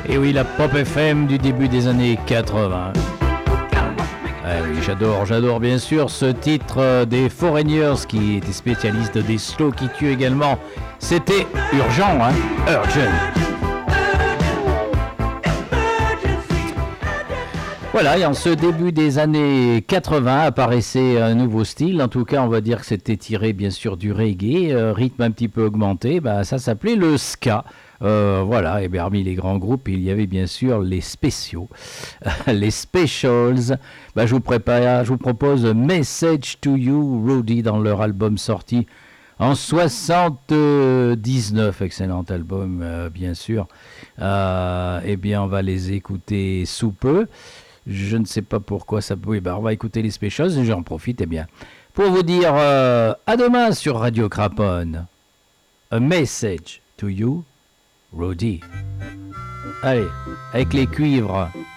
Et oui, la pop FM du début des années 80. Ah oui, j'adore bien sûr ce titre des Foreigners qui était spécialiste des slow qui tuent également. C'était urgent, hein, urgent. Voilà, et en ce début des années 80 apparaissait un nouveau style. En tout cas, on va dire que c'était tiré bien sûr du reggae, rythme un petit peu augmenté. Bah, ça s'appelait le ska. Voilà, et parmi les grands groupes, il y avait bien sûr les spéciaux, les specials. Bah, je vous propose Message to You, Rudy, dans leur album sorti en 79, excellent album, bien sûr. Eh bien, on va les écouter sous peu. Je ne sais pas pourquoi ça peut. Oui, bah, on va écouter les specials et j'en profite, eh bien, pour vous dire à demain sur Radio Craponne. A Message to You, Rudy. Allez, avec les cuivres.